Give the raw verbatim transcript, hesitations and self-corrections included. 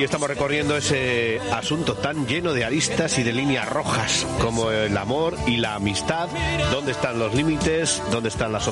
Hoy estamos recorriendo ese asunto tan lleno de aristas y de líneas rojas como el amor y la amistad. ¿Dónde están los límites? ¿Dónde están las